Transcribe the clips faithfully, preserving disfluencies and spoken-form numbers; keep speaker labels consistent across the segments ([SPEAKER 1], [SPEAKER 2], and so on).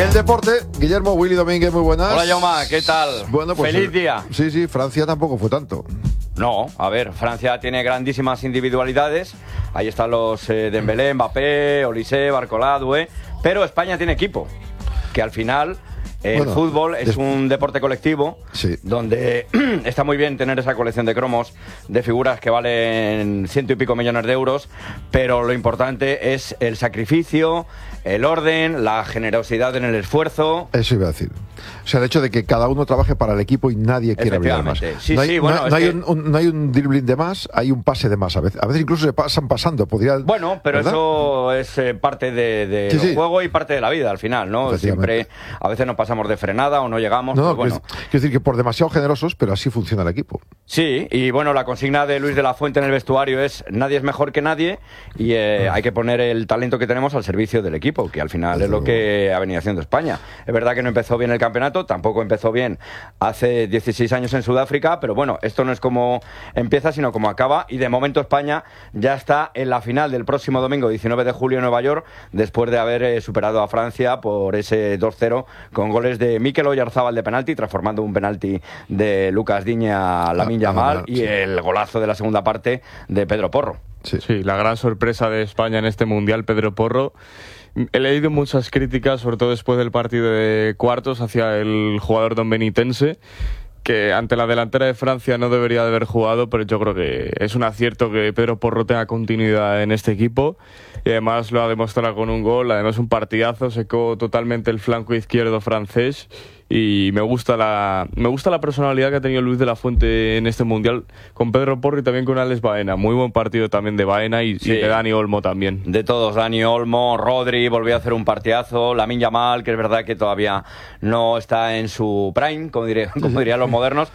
[SPEAKER 1] El deporte, Guillermo, Willy Domínguez, muy buenas.
[SPEAKER 2] Hola, Jaume, ¿qué tal?
[SPEAKER 1] Bueno, pues,
[SPEAKER 2] feliz día.
[SPEAKER 1] Sí, sí, Francia tampoco fue tanto.
[SPEAKER 2] No, a ver, Francia tiene grandísimas individualidades. Ahí están los eh, Dembélé, Mbappé, Olise, Barcola, Doué. Pero España tiene equipo, que al final... El bueno, fútbol es un deporte colectivo, sí, donde está muy bien tener esa colección de cromos, de figuras que valen ciento y pico millones de euros, pero lo importante es el sacrificio, el orden, la generosidad en el esfuerzo.
[SPEAKER 1] Eso iba a decir. O sea, el hecho de que cada uno trabaje para el equipo y nadie quiera brillar más.
[SPEAKER 2] Sí,
[SPEAKER 1] no hay,
[SPEAKER 2] sí, bueno,
[SPEAKER 1] no, no, hay
[SPEAKER 2] que...
[SPEAKER 1] un, un, no hay un dribbling de más, hay un pase de más. A veces, a veces incluso se pasan pasando. Podría,
[SPEAKER 2] bueno, pero ¿verdad? Eso es eh, parte de, de sí, sí. juego y parte de la vida al final, ¿no? Siempre, a veces nos pasamos de frenada o no llegamos.
[SPEAKER 1] No,
[SPEAKER 2] no,
[SPEAKER 1] pues bueno. Quiero decir que por demasiado generosos, pero así funciona el equipo.
[SPEAKER 2] Sí, y bueno, la consigna de Luis de la Fuente en el vestuario es: nadie es mejor que nadie y eh, hay que poner el talento que tenemos al servicio del equipo, que al final Eso... es lo que ha venido haciendo España. Es verdad que no empezó bien el campeonato, tampoco empezó bien hace dieciséis años en Sudáfrica, pero bueno, esto no es como empieza, sino como acaba, y de momento España ya está en la final del próximo domingo, diecinueve de julio, en Nueva York, después de haber eh, superado a Francia por ese dos cero con goles de Mikel Oyarzabal de penalti, transformando un penalti de Lucas Digne a Lamine Yamal, ah, y sí. el golazo de la segunda parte de Pedro Porro.
[SPEAKER 3] Sí. sí, la gran sorpresa de España en este Mundial, Pedro Porro. He leído muchas críticas, sobre todo después del partido de cuartos, hacia el jugador dombenitense, que ante la delantera de Francia no debería de haber jugado, pero yo creo que es un acierto que Pedro Porro tenga continuidad en este equipo, y además lo ha demostrado con un gol, además un partidazo, secó totalmente el flanco izquierdo francés, y me gusta la me gusta la personalidad que ha tenido Luis de la Fuente en este Mundial, con Pedro Porro y también con Alex Baena. Muy buen partido también de Baena y, sí. y de Dani Olmo también.
[SPEAKER 2] De todos, Dani Olmo, Rodri volvió a hacer un partidazo, Lamine Yamal, que es verdad que todavía no está en su prime, como, diré, como dirían los modernos,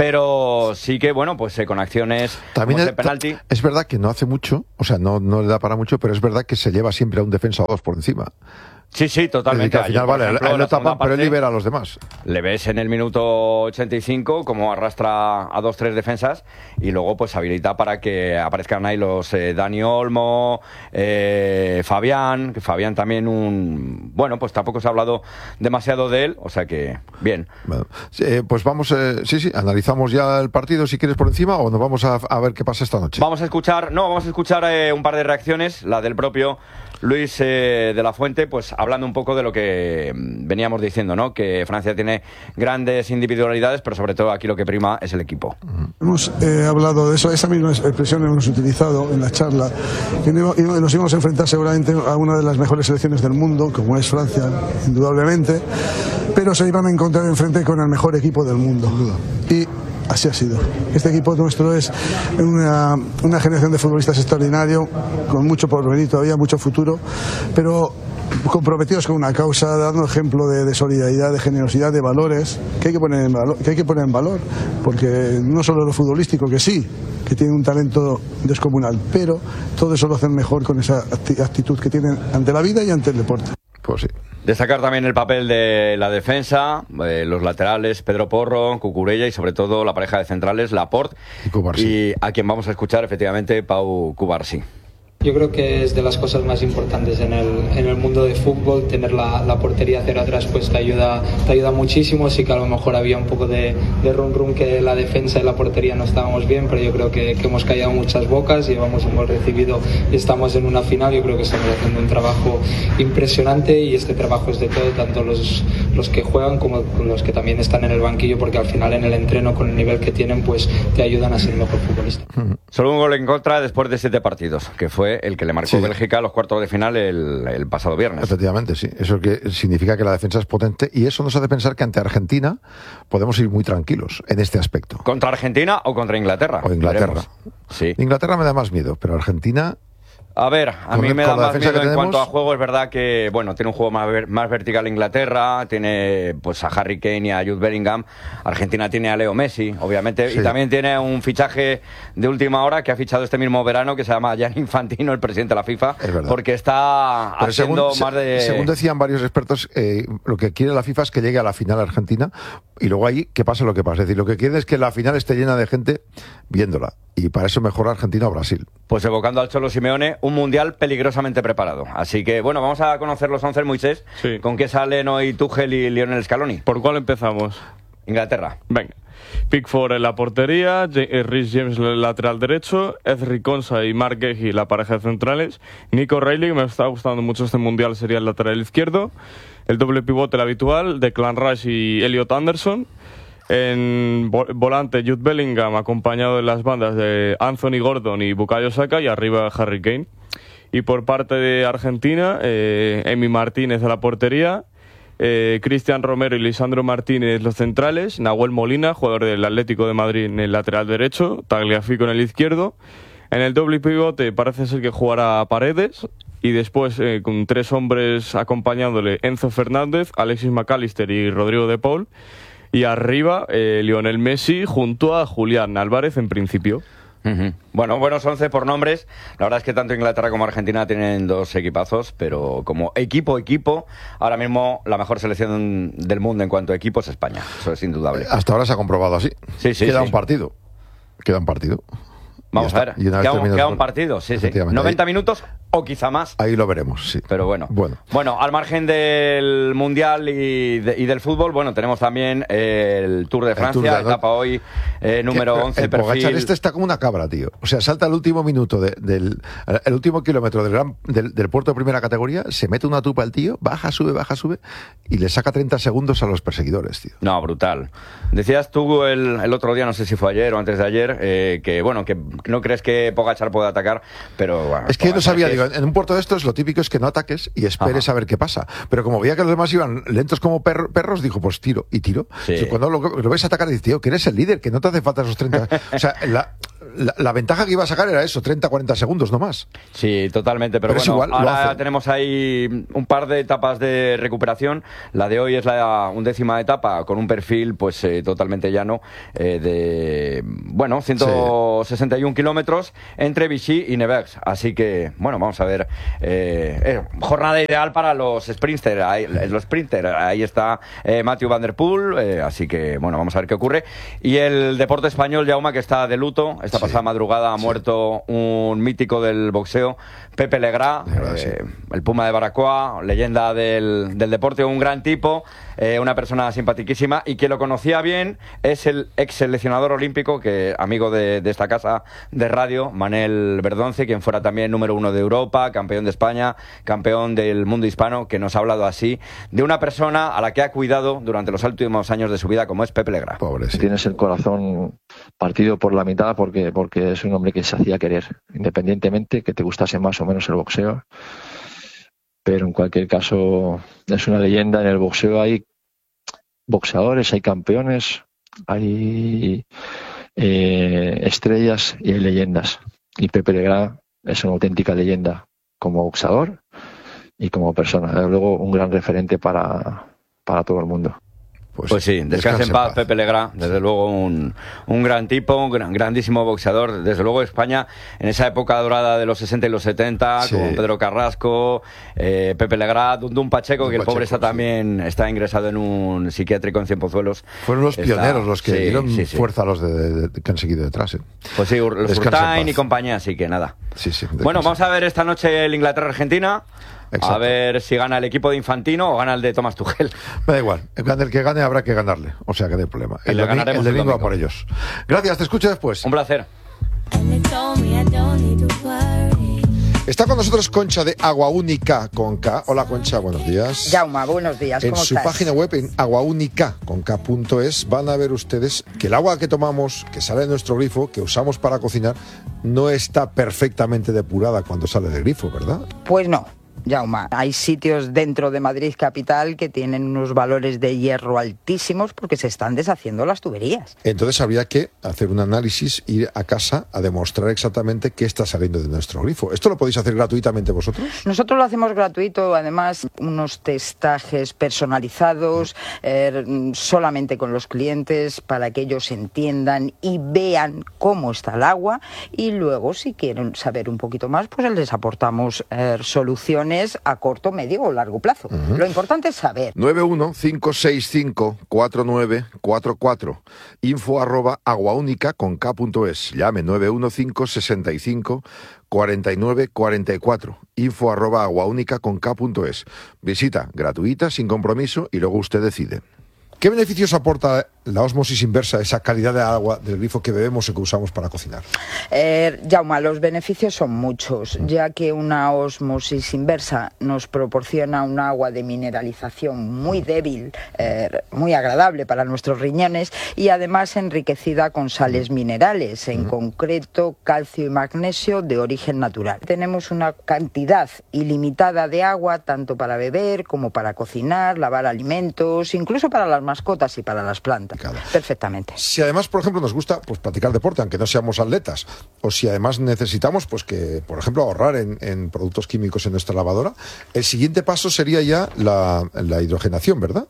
[SPEAKER 2] pero sí que, bueno, pues eh, con acciones
[SPEAKER 1] también
[SPEAKER 2] como
[SPEAKER 1] es,
[SPEAKER 2] ese penalti.
[SPEAKER 1] Es verdad que no hace mucho, o sea, no, no le da para mucho, pero es verdad que se lleva siempre a un defensa o dos por encima.
[SPEAKER 2] Sí, sí, totalmente.
[SPEAKER 1] Al final, vale, ejemplo, él lo tapan, pero él libera a los demás.
[SPEAKER 2] Le ves en el minuto ochenta y cinco como arrastra a dos, tres defensas y luego pues habilita para que aparezcan ahí los eh, Dani Olmo, eh, Fabián, que Fabián también un... Bueno, pues tampoco se ha hablado demasiado de él, o sea que bien.
[SPEAKER 1] Bueno, eh, pues vamos, eh, sí, sí, analizamos ya el partido si quieres por encima o nos vamos a, a ver qué pasa esta noche.
[SPEAKER 2] Vamos a escuchar, no, vamos a escuchar eh, un par de reacciones, la del propio Luis eh, de la Fuente, pues hablando un poco de lo que veníamos diciendo, ¿no? Que Francia tiene grandes individualidades, pero sobre todo aquí lo que prima es el equipo.
[SPEAKER 4] Hemos eh, hablado de eso, esa misma expresión hemos utilizado en la charla, que nos íbamos a enfrentar seguramente a una de las mejores selecciones del mundo, como es Francia, indudablemente, pero se iban a encontrar enfrente con el mejor equipo del mundo. Y así ha sido. Este equipo nuestro es una, una generación de futbolistas extraordinario, con mucho porvenir todavía, mucho futuro, pero comprometidos con una causa, dando ejemplo de, de solidaridad, de generosidad, de valores que hay que poner en valor, que hay que poner en valor, porque no solo lo futbolístico, que sí, que tiene un talento descomunal, pero todo eso lo hacen mejor con esa actitud que tienen ante la vida y ante el deporte.
[SPEAKER 1] Pues sí.
[SPEAKER 2] Destacar también el papel de la defensa, eh, los laterales, Pedro Porro, Cucurella y sobre todo la pareja de centrales, Laporte y, y a quien vamos a escuchar efectivamente, Pau Cubarsí.
[SPEAKER 5] Yo creo que es de las cosas más importantes en el, en el mundo de fútbol, tener la, la portería cero atrás pues te ayuda, te ayuda muchísimo. Sí que a lo mejor había un poco de, de rum rum que la defensa y la portería no estábamos bien, pero yo creo que, que hemos callado muchas bocas, llevamos un gol recibido y estamos en una final. Yo creo que estamos haciendo un trabajo impresionante y este trabajo es de todo, tanto los, los que juegan como los que también están en el banquillo, porque al final en el entreno con el nivel que tienen pues te ayudan a ser mejor futbolista.
[SPEAKER 2] Solo un gol en contra después de siete partidos, que fue el que le marcó sí. Bélgica a los cuartos de final el, el pasado viernes.
[SPEAKER 1] Efectivamente, sí. Eso que significa que la defensa es potente y eso nos hace pensar que ante Argentina podemos ir muy tranquilos en este aspecto.
[SPEAKER 2] ¿Contra Argentina o contra Inglaterra?
[SPEAKER 1] O Inglaterra. Sí. Inglaterra me da más miedo, pero Argentina...
[SPEAKER 2] A ver, a mí me da más miedo en cuanto a juego. Es verdad que, bueno, tiene un juego más, ver, más vertical Inglaterra, tiene pues a Harry Kane y a Jude Bellingham. Argentina tiene a Leo Messi, obviamente, sí. Y también tiene un fichaje de última hora que ha fichado este mismo verano, que se llama Gianni Infantino, el presidente de la FIFA, porque está
[SPEAKER 1] Pero
[SPEAKER 2] haciendo
[SPEAKER 1] según,
[SPEAKER 2] más de...
[SPEAKER 1] Según decían varios expertos, eh, lo que quiere la FIFA es que llegue a la final Argentina y luego ahí que pase lo que pase. Es decir, lo que quieren es que la final esté llena de gente viéndola, y para eso mejor Argentina o Brasil.
[SPEAKER 2] Pues evocando al Cholo Simeone, un mundial peligrosamente preparado. Así que, bueno, vamos a conocer los once, Moisés.
[SPEAKER 3] Sí.
[SPEAKER 2] ¿Con qué salen hoy Tuchel y Lionel Scaloni?
[SPEAKER 3] ¿Por cuál empezamos?
[SPEAKER 2] Inglaterra.
[SPEAKER 3] Venga. Pickford en la portería, Reece James el lateral derecho, Ezri Konsa y Mark Guehi la pareja de centrales, Nico Reilly, que me está gustando mucho este mundial, sería el lateral izquierdo, el doble pivote el habitual, Declan Rice y Elliot Anderson, en volante Jude Bellingham acompañado en las bandas de Anthony Gordon y Bukayo Saka, y arriba Harry Kane. Y por parte de Argentina, eh, Emi Martínez a la portería, Eh, Cristian Romero y Lisandro Martínez los centrales, Nahuel Molina, jugador del Atlético de Madrid, en el lateral derecho, Tagliafico en el izquierdo. En el doble pivote parece ser que jugará Paredes, y después eh, con tres hombres acompañándole, Enzo Fernández, Alexis McAllister y Rodrigo de Paul. Y arriba eh, Lionel Messi junto a Julián Álvarez en principio.
[SPEAKER 2] Uh-huh. Bueno, buenos once por nombres. La verdad es que tanto Inglaterra como Argentina tienen dos equipazos, pero como equipo, equipo, ahora mismo la mejor selección del mundo en cuanto a equipos es España. Eso es indudable.
[SPEAKER 1] Hasta ahora se ha comprobado así.
[SPEAKER 2] Sí, sí,
[SPEAKER 1] Queda
[SPEAKER 2] sí.
[SPEAKER 1] un partido. Queda un partido.
[SPEAKER 2] Vamos a ver. Queda un, queda un partido, sí, sí. noventa
[SPEAKER 1] ahí,
[SPEAKER 2] minutos o quizá más.
[SPEAKER 1] Ahí lo veremos, sí.
[SPEAKER 2] Pero bueno.
[SPEAKER 1] Bueno,
[SPEAKER 2] bueno al margen del Mundial y, de, y del fútbol, bueno, tenemos también el Tour de Francia, Tour de etapa hoy eh, número
[SPEAKER 1] que,
[SPEAKER 2] once.
[SPEAKER 1] El Pogačar este está como una cabra, tío. O sea, salta el último minuto de, del el último kilómetro del, gran, del, del puerto de primera categoría, se mete una tupa el tío, baja, sube, baja, sube, y le saca treinta segundos a los perseguidores, tío.
[SPEAKER 2] No, brutal. Decías tú el, el otro día, no sé si fue ayer o antes de ayer, eh, que bueno, que no crees que Pogačar puede atacar, pero bueno,
[SPEAKER 1] es que yo no sabía,
[SPEAKER 2] es...
[SPEAKER 1] digo, en un puerto de estos lo típico es que no ataques y esperes Ajá. a ver qué pasa, pero como veía que los demás iban lentos como per perros, dijo, pues tiro, y tiro.
[SPEAKER 2] Sí.
[SPEAKER 1] O sea, cuando lo, lo ves atacar, dices, tío, que eres el líder, que no te hace falta esos treinta, o sea, la, la, la ventaja que iba a sacar era eso, treinta, cuarenta segundos, no más.
[SPEAKER 2] Sí, totalmente, pero, pero bueno, igual, ahora tenemos ahí un par de etapas de recuperación. La de hoy es la undécima etapa, con un perfil pues eh, totalmente llano, eh, de, bueno, ciento sesenta y uno sí. kilómetros, entre Vichy y Nevers. Así que, bueno, vamos a ver. Eh, eh, jornada ideal para los sprinters. Ahí, los sprinters. Ahí está eh, Matthew Van Der Poel. Eh, así que, bueno, vamos a ver qué ocurre. Y el deporte español, Jaume, que está de luto. Esta sí. pasada madrugada ha sí. muerto un mítico del boxeo, Pepe Legrá, eh, sí. el Puma de Baracoa, leyenda del, del deporte, un gran tipo, eh, una persona simpaticísima, y quien lo conocía bien es el ex seleccionador olímpico, que amigo de, de esta casa de radio, Manel Verdonce, quien fuera también número uno de Europa, campeón de España, campeón del mundo hispano, que nos ha hablado así de una persona a la que ha cuidado durante los últimos años de su vida, como es Pepe Legrá.
[SPEAKER 6] Pobre, sí. Tienes el corazón partido por la mitad porque, porque es un hombre que se hacía querer, independientemente que te gustase más o menos el boxeo. Pero en cualquier caso es una leyenda. En el boxeo hay boxeadores, hay campeones, hay eh, estrellas y hay leyendas. Y Pepe Legrá es una auténtica leyenda como boxeador y como persona. Desde luego un gran referente para, para todo el mundo.
[SPEAKER 2] Pues, pues sí, descanse en paz, paz. Pepe Legrá, desde sí. luego un, un gran tipo, un gran, grandísimo boxeador. Desde luego España, en esa época dorada de los sesenta y los setenta, sí. con Pedro Carrasco, eh, Pepe Legrá, Dundún Pacheco, Dundún que el Pacheco, pobre está sí. también está ingresado en un psiquiátrico en Cienpozuelos.
[SPEAKER 1] Fueron los
[SPEAKER 2] está,
[SPEAKER 1] pioneros los que
[SPEAKER 2] sí,
[SPEAKER 1] dieron
[SPEAKER 2] sí, sí.
[SPEAKER 1] fuerza a los de, de, de, que han seguido detrás. ¿eh?
[SPEAKER 2] Pues sí, los Urtain y compañía, así que nada.
[SPEAKER 1] Sí, sí,
[SPEAKER 2] bueno, vamos a ver esta noche el Inglaterra-Argentina. Exacto. A ver si gana el equipo de Infantino o gana el de Thomas Tuchel.
[SPEAKER 1] Me da igual, el que gane habrá que ganarle, o sea que no hay problema. El, el, domingo, el domingo va por ellos. Gracias, te escucho después.
[SPEAKER 2] Un placer.
[SPEAKER 1] Está con nosotros Concha de Agua Única con K. Hola Concha, buenos días.
[SPEAKER 7] Jauma, buenos días, ¿cómo
[SPEAKER 1] estás? En su página web, en aguaúnica con K punto es, van a ver ustedes que el agua que tomamos, que sale de nuestro grifo, que usamos para cocinar, no está perfectamente depurada cuando sale del grifo, ¿verdad?
[SPEAKER 7] Pues no. Jauma, hay sitios dentro de Madrid capital que tienen unos valores de hierro altísimos porque se están deshaciendo las tuberías.
[SPEAKER 1] Entonces habría que hacer un análisis, ir a casa a demostrar exactamente qué está saliendo de nuestro grifo. ¿Esto lo podéis hacer gratuitamente vosotros?
[SPEAKER 7] Nosotros lo hacemos gratuito, además unos testajes personalizados eh, solamente con los clientes para que ellos entiendan y vean cómo está el agua, y luego si quieren saber un poquito más pues les aportamos eh, soluciones soluciones a corto, medio o largo plazo. Uh-huh. Lo importante es saber.
[SPEAKER 1] nueve uno cinco seis cinco cuatro nueve cuatro cuatro, info arroba aguaúnica con K punto es. Llame nueve uno cinco seis cinco cuarenta y nueve cuarenta y cuatro, info arroba aguaúnica con K punto es. Visita gratuita, sin compromiso, y luego usted decide. ¿Qué beneficios aporta la ósmosis inversa, esa calidad de agua del grifo que bebemos y que usamos para cocinar?
[SPEAKER 7] Eh, Jaume, los beneficios son muchos, ya que una ósmosis inversa nos proporciona un agua de mineralización muy débil, eh, muy agradable para nuestros riñones y además enriquecida con sales minerales, en uh-huh. concreto calcio y magnesio de origen natural. Tenemos una cantidad ilimitada de agua tanto para beber como para cocinar, lavar alimentos, incluso para las mascotas y para las plantas. Claro. Perfectamente.
[SPEAKER 1] Si además, por ejemplo, nos gusta pues practicar deporte, aunque no seamos atletas, o si además necesitamos, pues que, por ejemplo, ahorrar en, en productos químicos en nuestra lavadora, el siguiente paso sería ya la, la hidrogenación, ¿verdad?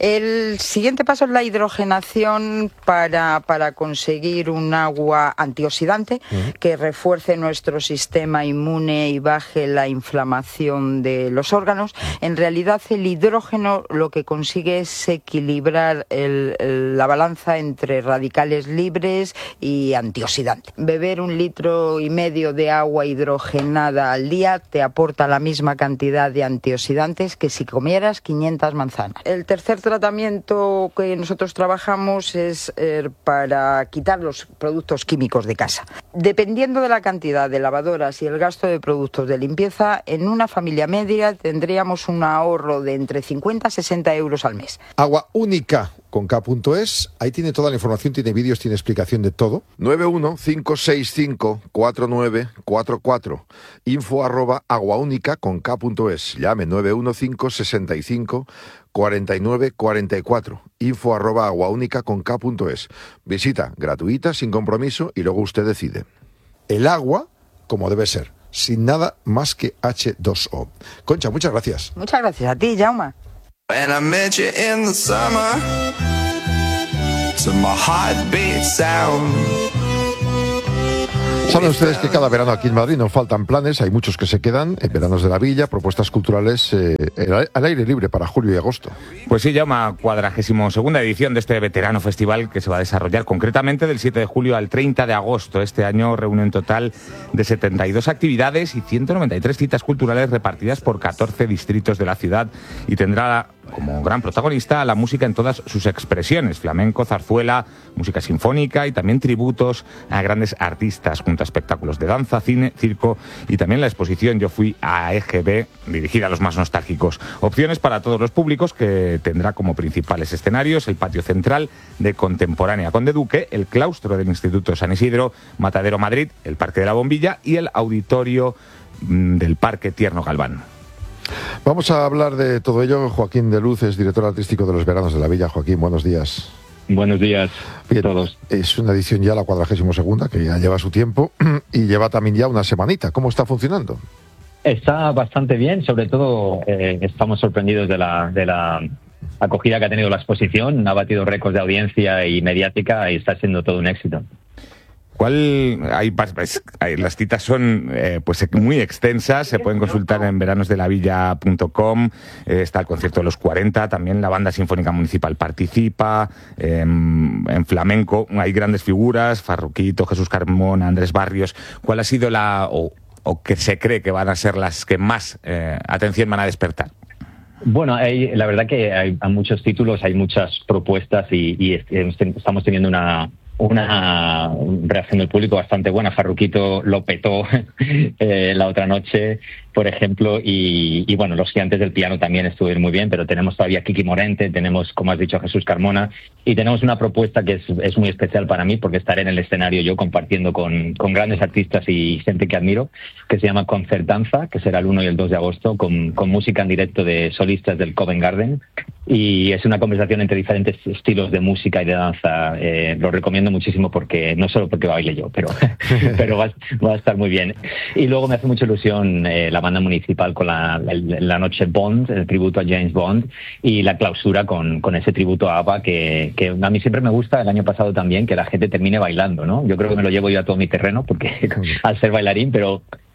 [SPEAKER 7] El siguiente paso es la hidrogenación para, para conseguir un agua antioxidante uh-huh. que refuerce nuestro sistema inmune y baje la inflamación de los órganos. En realidad, el hidrógeno lo que consigue es equilibrar el, el, la balanza entre radicales libres y antioxidantes. Beber un litro y medio de agua hidrogenada al día te aporta la misma cantidad de antioxidantes que si comieras quinientas manzanas. El tercer tratamiento que nosotros trabajamos es eh, para quitar los productos químicos de casa. Dependiendo de la cantidad de lavadoras y el gasto de productos de limpieza, en una familia media tendríamos un ahorro de entre cincuenta a sesenta euros al mes.
[SPEAKER 1] Agua única con K punto es, ahí tiene toda la información, tiene vídeos, tiene explicación de todo. nueve uno cinco seis cinco cuatro nueve cuatro cuatro, info arroba aguaúnica con K punto es. Llame nueve uno cinco seis cinco cuarenta y nueve cuarenta y cuatro, info arroba aguaúnica con K punto es. Visita gratuita, sin compromiso, y luego usted decide. El agua, como debe ser, sin nada más que hache dos o. Concha, muchas gracias.
[SPEAKER 7] Muchas gracias a ti, Jaume.
[SPEAKER 8] When I met you in the summer, to my heartbeat sound.
[SPEAKER 1] Saben ustedes que cada verano aquí en Madrid nos faltan planes, hay muchos que se quedan, en veranos de la villa, propuestas culturales eh, al aire libre para julio y agosto.
[SPEAKER 9] Pues sí, llama cuadragésimo segunda edición de este veterano festival que se va a desarrollar concretamente del siete de julio al treinta de agosto. Este año reúne un total de setenta y dos actividades y ciento noventa y tres citas culturales repartidas por catorce distritos de la ciudad y tendrá como gran protagonista la música en todas sus expresiones, flamenco, zarzuela, música sinfónica y también tributos a grandes artistas, junto a espectáculos de danza, cine, circo y también la exposición Yo fui a E G B, dirigida a los más nostálgicos. Opciones para todos los públicos, que tendrá como principales escenarios el patio central de Contemporánea Conde Duque, el claustro del Instituto San Isidro, Matadero Madrid, el Parque de la Bombilla y el auditorio del Parque Tierno Galván.
[SPEAKER 1] Vamos a hablar de todo ello. Joaquín de Luz es director artístico de los Veranos de la Villa. Joaquín, buenos días.
[SPEAKER 10] Buenos días a todos.
[SPEAKER 1] Es una edición ya, la cuadragésimo segunda, que ya lleva su tiempo y lleva también ya una semanita. ¿Cómo está funcionando?
[SPEAKER 10] Está bastante bien, sobre todo eh, estamos sorprendidos de la, de la acogida que ha tenido la exposición. Ha batido récords de audiencia y mediática y está siendo todo un éxito.
[SPEAKER 9] ¿Cuál? Hay, hay, las citas son eh, pues muy extensas, se pueden consultar en veranos de la villa punto com, eh, está el concierto de los cuarenta, también la Banda Sinfónica Municipal participa, eh, en flamenco hay grandes figuras, Farruquito, Jesús Carmona, Andrés Barrios. ¿Cuál ha sido la, o, o que se cree que van a ser las que más eh, atención van a despertar?
[SPEAKER 10] Bueno, hay, la verdad que hay, hay muchos títulos, hay muchas propuestas y, y estamos teniendo una... una reacción del público bastante buena. Farruquito lo petó eh, la otra noche, por ejemplo, y, y bueno, los Gigantes del Piano también estuvieron muy bien, pero tenemos todavía Kiki Morente, tenemos, como has dicho, a Jesús Carmona, y tenemos una propuesta que es, es muy especial para mí, porque estaré en el escenario yo compartiendo con, con grandes artistas y gente que admiro, que se llama Concertanza, que será el uno y el dos de agosto, con, con música en directo de solistas del Covent Garden, y es una conversación entre diferentes estilos de música y de danza. Eh, lo recomiendo muchísimo, porque no solo porque baile yo, pero, pero va, va a estar muy bien. Y luego me hace mucha ilusión eh, la banda municipal con la, la, la noche Bond, el tributo a James Bond, y la clausura con, con ese tributo a ABBA, que, que a mí siempre me gusta, el año pasado también, que la gente termine bailando, ¿no? Yo creo que me lo llevo yo a todo mi terreno, porque al ser bailarín, pero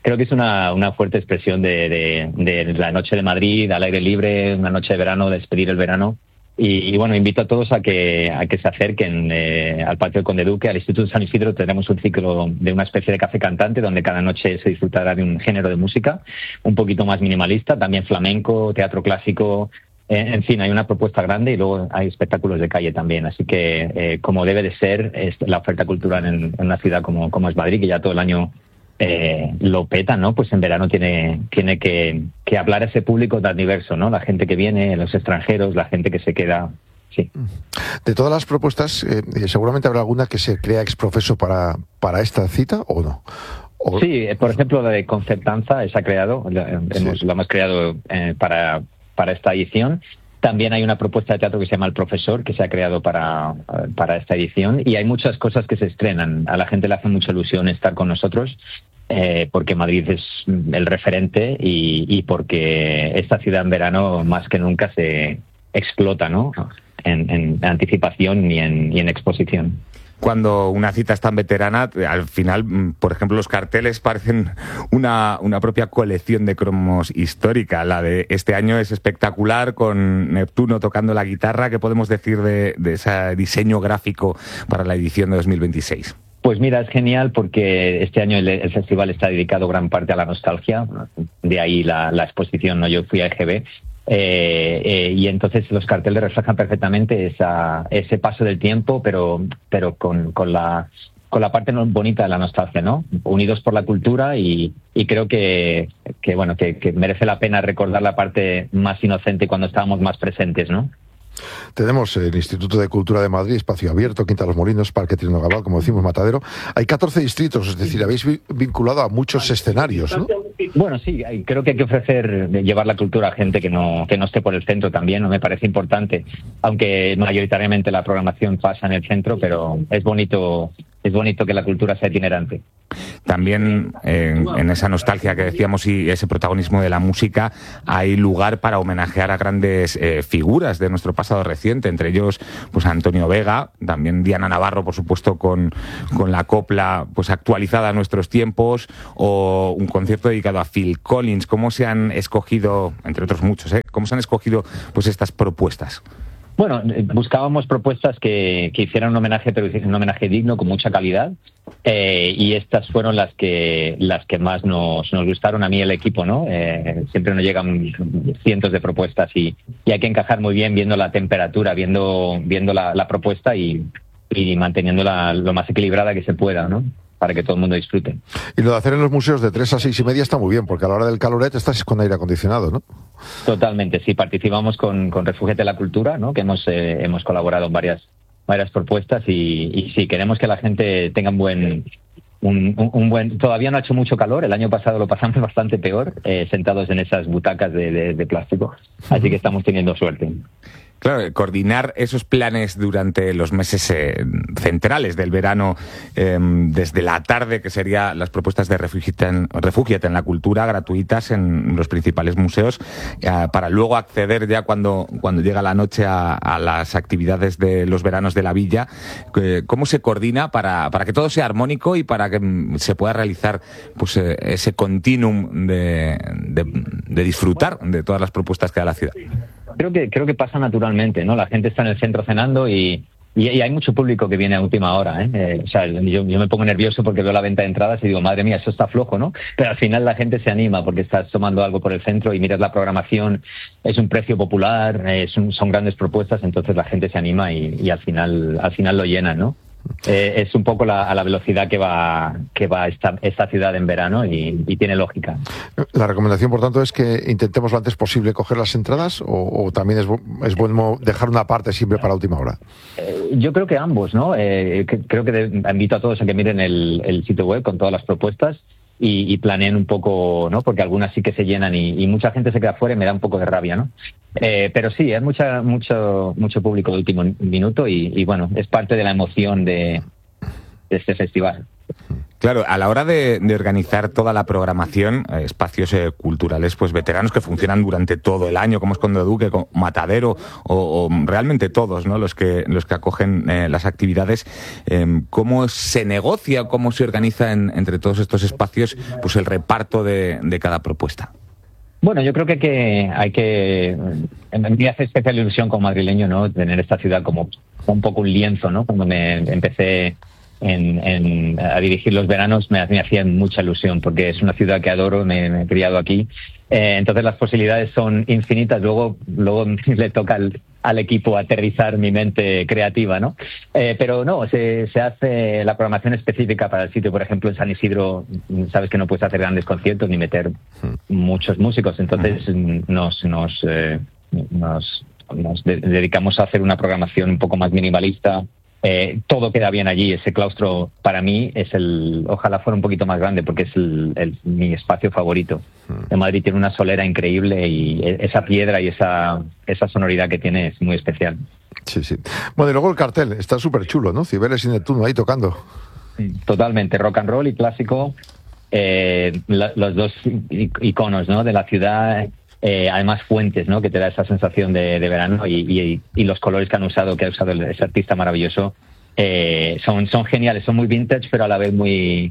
[SPEAKER 10] creo que es una, una fuerte expresión de, de, de la noche de Madrid, al aire libre, una noche de verano, despedir el verano. Y, y bueno, invito a todos a que a que se acerquen eh, al Patio del Conde Duque, al Instituto San Isidro. Tenemos un ciclo de una especie de café cantante donde cada noche se disfrutará de un género de música un poquito más minimalista, también flamenco, teatro clásico, eh, en fin, hay una propuesta grande y luego hay espectáculos de calle también. Así que, eh, como debe de ser, es la oferta cultural en, en una ciudad como, como es Madrid, que ya todo el año Eh, lo peta, ¿no? Pues en verano tiene tiene que, que hablar a ese público tan diverso, ¿no? La gente que viene, los extranjeros, la gente que se queda. Sí.
[SPEAKER 1] De todas las propuestas, eh, seguramente habrá alguna que se crea ex profeso para, para esta cita, ¿o no? ¿O...
[SPEAKER 10] Sí, por ejemplo, la de Conceptanza, esa ha creado, la, hemos, sí. la hemos creado eh, para, para esta edición. También hay una propuesta de teatro que se llama El Profesor, que se ha creado para, para esta edición. Y hay muchas cosas que se estrenan. A la gente le hace mucha ilusión estar con nosotros, eh, porque Madrid es el referente y, y porque esta ciudad en verano más que nunca se explota, ¿no? En, en anticipación y en, y en exposición.
[SPEAKER 9] Cuando una cita es tan veterana, al final, por ejemplo, los carteles parecen una, una propia colección de cromos histórica. La de este año es espectacular, con Neptuno tocando la guitarra. ¿Qué podemos decir de, de ese diseño gráfico para la edición de dos mil veintiséis?
[SPEAKER 10] Pues mira, es genial porque este año el, el festival está dedicado gran parte a la nostalgia. De ahí la, la exposición, ¿no? Yo fui a E G B. Eh, eh, y entonces los carteles reflejan perfectamente esa, ese paso del tiempo, pero pero con, con la con la parte bonita de la nostalgia, ¿no? Unidos por la cultura y, y creo que, que bueno que, que merece la pena recordar la parte más inocente cuando estábamos más presentes, ¿no?
[SPEAKER 1] Tenemos el Instituto de Cultura de Madrid, Espacio Abierto, Quinta de los Molinos, Parque Trino Gabal, como decimos, Matadero. Hay catorce distritos, es decir, habéis vinculado a muchos escenarios, ¿no?
[SPEAKER 10] Bueno, sí, creo que hay que ofrecer, llevar la cultura a gente que no que no esté por el centro también, ¿no? Me parece importante, aunque mayoritariamente la programación pasa en el centro, pero es bonito es bonito que la cultura sea itinerante.
[SPEAKER 9] También eh, en esa nostalgia que decíamos y ese protagonismo de la música, hay lugar para homenajear a grandes eh, figuras de nuestro pasado reciente, entre ellos pues Antonio Vega, también Diana Navarro, por supuesto, con, con la copla pues actualizada a nuestros tiempos, o un concierto dedicado a Phil Collins. ¿Cómo se han escogido, entre otros muchos, eh, cómo se han escogido pues estas propuestas?
[SPEAKER 10] Bueno, buscábamos propuestas que, que hicieran un homenaje, pero un homenaje digno, con mucha calidad, eh, y estas fueron las que las que más nos, nos gustaron a mí, el equipo, ¿no? Eh, siempre nos llegan cientos de propuestas y, y hay que encajar muy bien viendo la temperatura, viendo viendo la, la propuesta y, y manteniéndola lo más equilibrada que se pueda, ¿no? Para que todo el mundo disfrute.
[SPEAKER 1] Y lo de hacer en los museos de tres a seis y media está muy bien, porque a la hora del caloret estás con aire acondicionado, ¿no?
[SPEAKER 10] Totalmente, sí. Participamos con, con Refúgiate la Cultura, ¿no? Que hemos eh, hemos colaborado en varias varias propuestas y, y sí, queremos que la gente tenga un buen... Un, un, un buen todavía no ha hecho mucho calor, el año pasado lo pasamos bastante peor, eh, sentados en esas butacas de, de, de plástico, así que estamos teniendo suerte.
[SPEAKER 9] Claro, coordinar esos planes durante los meses eh, centrales del verano, eh, desde la tarde, que serían las propuestas de Refúgiate en, Refúgiate en la Cultura, gratuitas en los principales museos, eh, para luego acceder ya cuando, cuando llega la noche a, a las actividades de los veranos de la villa. Eh, ¿Cómo se coordina para, para que todo sea armónico y para que mm, se pueda realizar pues eh, ese continuum de, de, de disfrutar de todas las propuestas que da la ciudad?
[SPEAKER 10] Creo que creo que pasa naturalmente, ¿no? La gente está en el centro cenando y, y, y hay mucho público que viene a última hora, ¿eh? eh o sea, yo, yo me pongo nervioso porque veo la venta de entradas y digo, madre mía, eso está flojo, ¿no? Pero al final la gente se anima porque estás tomando algo por el centro y miras la programación, es un precio popular, es un, son grandes propuestas, entonces la gente se anima y, y al final al final lo llena, ¿no? Eh, es un poco la, a la velocidad que va que va esta, esta ciudad en verano y, y tiene lógica.
[SPEAKER 1] La recomendación, por tanto, es que intentemos lo antes posible coger las entradas o, o también es, es bueno dejar una parte siempre para última hora.
[SPEAKER 10] Eh, yo creo que ambos, ¿no? Eh, que, creo que de, invito a todos a que miren el, el sitio web con todas las propuestas y, y planeen un poco, ¿no? Porque algunas sí que se llenan y, y mucha gente se queda fuera y me da un poco de rabia, ¿no? Eh, pero sí, hay mucha, mucho, mucho público de último minuto y, y bueno, es parte de la emoción de, de este festival.
[SPEAKER 9] Claro, a la hora de, de organizar toda la programación, eh, espacios eh, culturales, pues veteranos que funcionan durante todo el año, como es Conde Duque, como Matadero, o, o realmente todos, ¿no? Los que los que acogen eh, las actividades, eh, ¿cómo se negocia, cómo se organiza en, entre todos estos espacios, pues el reparto de, de cada propuesta?
[SPEAKER 10] Bueno, yo creo que, que hay que... Me hace especial ilusión como madrileño, ¿no? Tener esta ciudad como un poco un lienzo, ¿no? Cuando me empecé en, en, a dirigir los veranos me, me hacía mucha ilusión porque es una ciudad que adoro, me, me he criado aquí. Eh, entonces las posibilidades son infinitas. Luego, luego le toca al, al equipo aterrizar mi mente creativa, ¿no? Eh, pero no, se, se hace la programación específica para el sitio. Por ejemplo, en San Isidro, sabes que no puedes hacer grandes conciertos ni meter muchos músicos. Entonces nos, nos, eh, nos, nos de- dedicamos a hacer una programación un poco más minimalista. Eh, todo queda bien allí. Ese claustro para mí es el, ojalá fuera un poquito más grande porque es el, el, mi espacio favorito. En Madrid tiene una solera increíble y esa piedra y esa, esa sonoridad que tiene es muy especial.
[SPEAKER 1] Sí, sí. Bueno, y luego el cartel, está súper chulo, ¿no? Cibeles y Neptuno ahí tocando.
[SPEAKER 10] Totalmente, rock and roll y clásico, eh, la, los dos iconos, ¿no? De la ciudad. Eh, además fuentes, ¿no? Que te da esa sensación de, de verano y, y, y los colores que han usado, que ha usado ese artista maravilloso, eh, son, son geniales, son muy vintage, pero a la vez muy,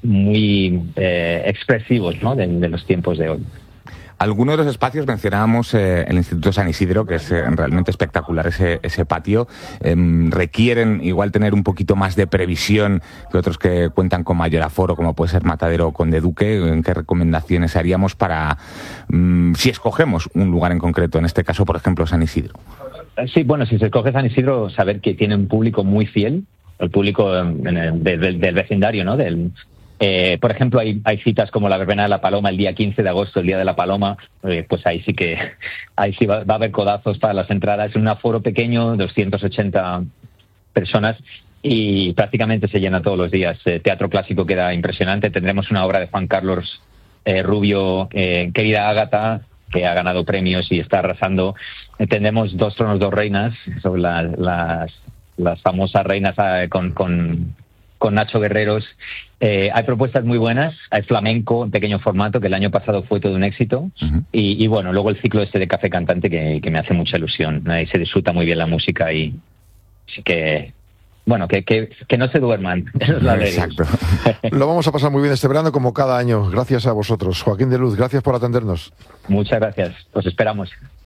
[SPEAKER 10] muy eh, expresivos, ¿no? de, de los tiempos de hoy.
[SPEAKER 9] Algunos de los espacios mencionábamos eh, el Instituto San Isidro, que es eh, realmente espectacular ese, ese patio. Eh, requieren igual tener un poquito más de previsión que otros que cuentan con mayor aforo, como puede ser Matadero o Conde Duque. ¿En qué recomendaciones haríamos para, mm, si escogemos un lugar en concreto, en este caso, por ejemplo, San Isidro?
[SPEAKER 10] Sí, bueno, si se escoge San Isidro, saber que tiene un público muy fiel, el público eh, del, del, del vecindario, ¿no? Del... Eh, por ejemplo, hay, hay citas como la Verbena de la Paloma el día quince de agosto, el Día de la Paloma, eh, pues ahí sí que ahí sí va, va a haber codazos para las entradas. Es un aforo pequeño, doscientas ochenta personas, y prácticamente se llena todos los días. Eh, teatro clásico queda impresionante. Tendremos una obra de Juan Carlos eh, Rubio, eh, Querida Ágata, que ha ganado premios y está arrasando. Eh, tendremos Dos tronos, dos reinas, sobre la, las, las famosas reinas eh, con... con con Nacho Guerreros. Eh, hay propuestas muy buenas, hay flamenco en pequeño formato, que el año pasado fue todo un éxito, uh-huh. y, y bueno, luego el ciclo este de Café Cantante que, que me hace mucha ilusión. Ahí se disfruta muy bien la música y así que, bueno, que, que, que no se duerman.
[SPEAKER 1] Exacto. Lo vamos a pasar muy bien este verano como cada año, gracias a vosotros. Joaquín de Luz, gracias por atendernos.
[SPEAKER 10] Muchas gracias, os esperamos.